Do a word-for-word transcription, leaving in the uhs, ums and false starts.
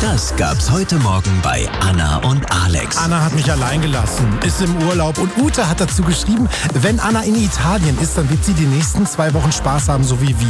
Das gab's heute Morgen bei Anna und Alex. Anna hat mich allein gelassen, ist im Urlaub und Ute hat dazu geschrieben, wenn Anna in Italien ist, dann wird sie die nächsten zwei Wochen Spaß haben, so wie wir.